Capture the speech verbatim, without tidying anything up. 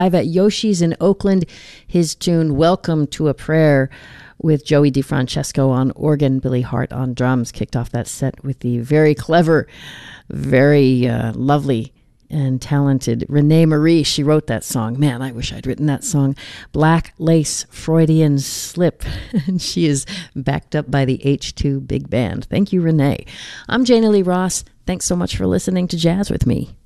Live at Yoshi's in Oakland. His tune, Welcome to a Prayer, with Joey DeFrancesco on organ, Billy Hart on drums, kicked off that set with the very clever, very uh, lovely and talented Renee Marie. She wrote that song. Man, I wish I'd written that song. Black Lace Freudian Slip. And she is backed up by the H two Big Band. Thank you, Renee. I'm Jana Lee Ross. Thanks so much for listening to Jazz with Me.